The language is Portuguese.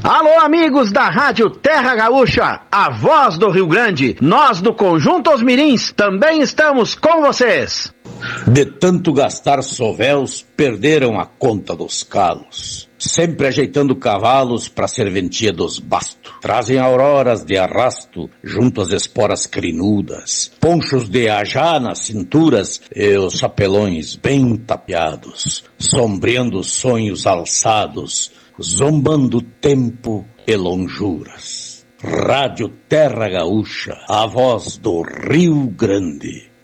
Alô, amigos da Rádio Terra Gaúcha, a voz do Rio Grande. Nós do Conjunto Os Mirins também estamos com vocês. De tanto gastar sovéus, perderam a conta dos calos. Sempre ajeitando cavalos pra serventia dos bastos. Trazem auroras de arrasto junto às esporas crinudas. Ponchos de ajá nas cinturas e os chapelões bem tapeados. Sombreando sonhos alçados, zombando tempo e lonjuras. Rádio Terra Gaúcha, a voz do Rio Grande.